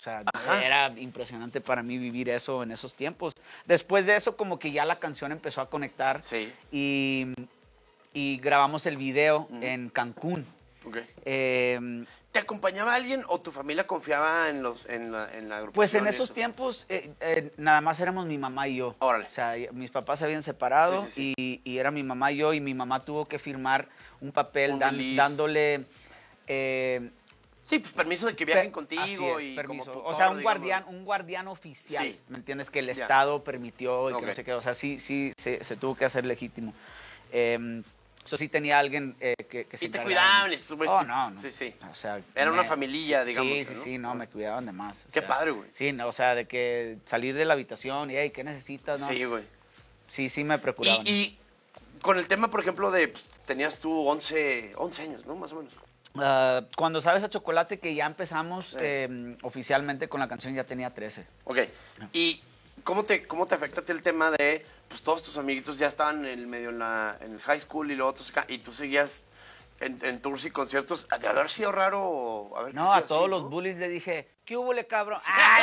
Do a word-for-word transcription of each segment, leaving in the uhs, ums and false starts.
sea, Ajá. era impresionante para mí vivir eso en esos tiempos. Después de eso, como que ya la canción empezó a conectar Sí. y, y grabamos el video Ujú. en Cancún. Ok. Eh, ¿Te acompañaba alguien o tu familia confiaba en, los, en, la, en la agrupación? Pues en y esos eso? tiempos eh, eh, nada más éramos mi mamá y yo. Órale. O sea, y- mis papás se habían separado Sí, sí, Y, y era mi mamá y yo y mi mamá tuvo que firmar un papel Un dan- release. dándole... eh, Sí, pues permiso de que viajen pe- contigo así es, y permiso. como O tutor, sea, un digamos. guardián, un guardián oficial, Sí. ¿me entiendes? Que el Ya. Estado permitió y Ok. que no sé qué. O sea, sí, sí, se, se tuvo que hacer legítimo. Eh, eso sí tenía alguien eh, que, que se Y te encargara. cuidaban y esos güeyes Oh, te- no, no. Sí, sí. O sea, Era una me- familia, sí, digamos, Sí, sí, ¿no? sí, no, me cuidaban de más. o Qué sea, padre, güey. Sí, no, o sea, de que salir de la habitación y, hey, ¿qué necesitas? No? Sí, güey. Sí, sí me procuraban. Y, y con el tema, por ejemplo, de pues, tenías tú once, once años, ¿no? Más o menos. Ah, cuando sabes a chocolate que ya empezamos Sí. eh, oficialmente con la canción ya tenía trece. Ok. ¿Y cómo te, cómo te afecta a ti el tema de, pues todos tus amiguitos ya estaban en el medio en, la, en el high school y luego otros acá, y tú seguías en, en tours y conciertos? De haber sido raro haber No, crecido a todos así, los ¿no? bullies le dije, ¿qué hubo, le cabrón?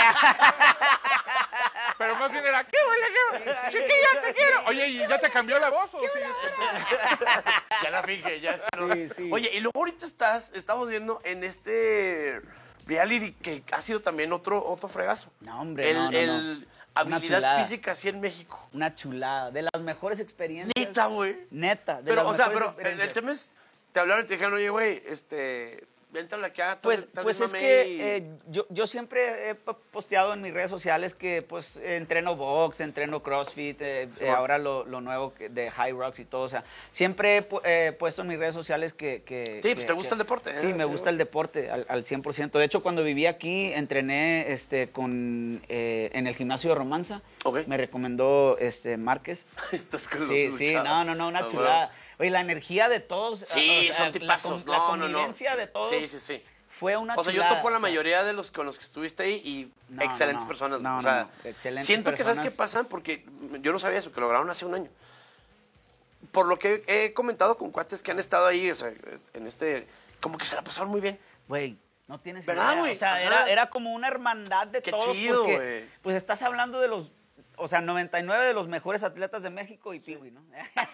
Pero más bien era, ¿qué huele, qué huele? Chiquilla, te quiero. Oye, ¿y ya te cambió la voz o sí? Ya la finge, ya está. ¿no? Sí, sí. Oye, y luego ahorita estás, estamos viendo en este reality que ha sido también otro, otro fregazo. No, hombre, el, no, no, el no. Una habilidad chulada. física así en México. Una chulada, de las mejores experiencias. Neta, güey. Neta, de Pero, las o sea, mejores pero el, el experiencias. tema es, te hablaron y te dijeron, oye, güey, este, véntale acá. tal Pues, vez- tal pues vez es mamey que y- eh, yo, yo siempre he po- posteado en mis redes sociales que pues entreno box, entreno CrossFit, eh, Sí, eh, bueno. ahora lo, lo nuevo que- de High Rocks y todo. O sea, siempre he pu- eh, puesto en mis redes sociales que... que Sí, que- pues te gusta que- el deporte, ¿eh? Sí, me Sí, gusta bueno. el deporte al, al cien por ciento. De hecho, cuando viví aquí, entrené este, con, eh, en el gimnasio de Romanza. Ok. Me recomendó este, Márquez. Estás con Sí, los sí, luchadores. no, no, no, una Ah, chulada. Oye, la energía de todos. Sí, o sea, son la tipazos. con- La, No, no, no. convivencia de todos. Sí, sí, sí. Fue una O sea, yo chulada, topo la o sea. mayoría de los con los que estuviste ahí y No, excelentes no, no. personas. No, o no, sea, no. Excelentes siento que sabes personas. qué pasa porque yo no sabía eso, que lo grabaron hace un año. Por lo que he comentado con cuates que han estado ahí, o sea, en este, como que se la pasaron muy bien. Güey, no tienes ¿Verdad, idea. güey? O sea, Ajá. era, era como una hermandad de Qué todos. chido, porque, güey. Pues estás hablando de los, o sea, noventa y nueve de los mejores atletas de México y Piwi, ¿no?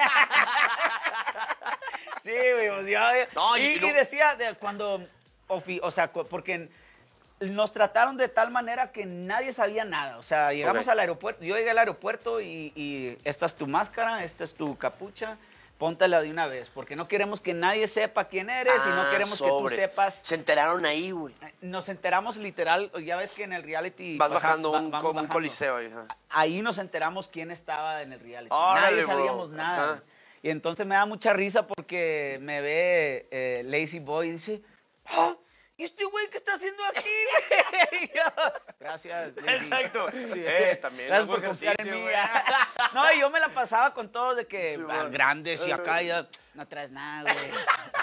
Sí, güey, pues yo- No, y- y, y lo- y decía de cuando, ofi- o sea, cu- porque nos trataron de tal manera que nadie sabía nada. O sea, llegamos Ok. al aeropuerto, yo llegué al aeropuerto y, y esta es tu máscara, esta es tu capucha, póntela de una vez, porque no queremos que nadie sepa quién eres y no Ah, queremos sobres. que tú sepas. Se enteraron ahí, güey. Nos enteramos literal, ya ves que en el reality... Vas baja- bajando va- un, vamos como un bajando. coliseo ahí. ajá. Ahí nos enteramos quién estaba en el reality. Órale, Nadie bro. sabíamos nada. Ajá. Y entonces me da mucha risa porque me ve eh, Lazy Boy y dice, ¡ah! ¿Y este güey qué está haciendo aquí? Y yo, gracias. Lazy". Exacto. Sí. Eh, también Gracias hago por confiar en ejercicio, mí. güey. No, y yo me la pasaba con todos de que Sí, ah, bueno. grandes y acá y yo, no traes nada, güey.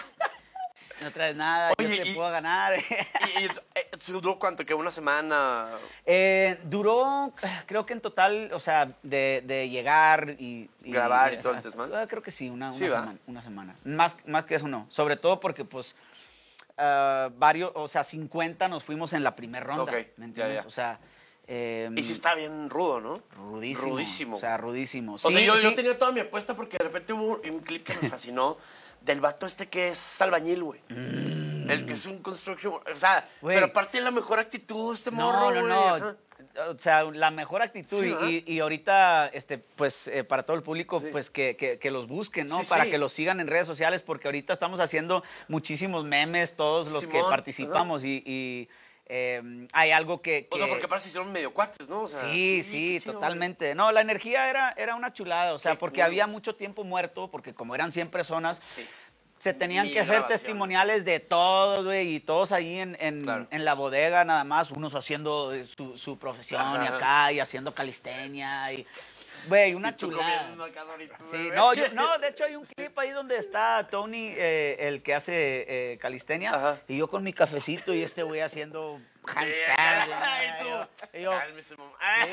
No traes nada, Oye, yo te y- puedo ganar. Y, y eso, eh, ¿duró cuánto? ¿Que una semana? Eh, duró, creo que en total, o sea, de, de llegar y, y- Grabar y o todo sea, el desmán. ah, creo que sí, una, Sí, una ¿va? semana, una semana. Más, más que eso no. Sobre todo porque, pues, ah, varios, o sea, cincuenta nos fuimos en la primera ronda. Ok, ¿Me ya, entiendes? ya. O sea, eh, Y sí está bien rudo, ¿no? rudísimo. Rudísimo. O sea, rudísimo. O sea, Sí, yo, yo sí. tenía toda mi apuesta porque de repente hubo un clip que me fascinó del vato este que es albañil, güey. El que es un construction... O sea, Güey. pero aparte de la mejor actitud este No, morro, no, güey. no. ajá. O sea, la mejor actitud. Sí, y- ¿verdad? y, y ahorita, este, pues, eh, para todo el público, Sí. pues, que, que- que los busquen, ¿no? Sí, Para sí. que los sigan en redes sociales, porque ahorita estamos haciendo muchísimos memes, todos los que Simón, participamos. Y, y, eh, hay algo que... O sea, que- porque aparte se hicieron medio cuates, ¿no? O sea, Sí, qué sí, chido, totalmente. No, la energía era, era una chulada, o sea, Qué porque cool. había mucho tiempo muerto, porque como eran cien personas, güey. Sí. se tenían Mil que hacer grabaciones. testimoniales de todos, güey, y todos ahí en, en, Claro. en la bodega nada más, unos haciendo eh, su, su profesión y Ajá. acá, y haciendo calistenia, y, güey, una Y tú chulada. comiendo acá, Dorito, Sí, güey. no, yo- no, de hecho hay un clip ahí donde está Tony, eh, el que hace eh, calistenia, Ajá. y yo con mi cafecito y este güey haciendo handstands. Ay, y tú. yo- y yo, Cálmese, mamá.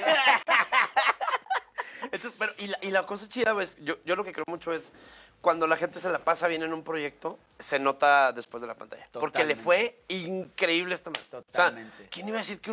Entonces, pero, y la, y la cosa chida, pues, yo, yo lo que creo mucho es cuando la gente se la pasa bien en un proyecto, se nota después de la pantalla. Porque le Totalmente. fue increíble esta madre. O sea, Totalmente. ¿quién iba a decir que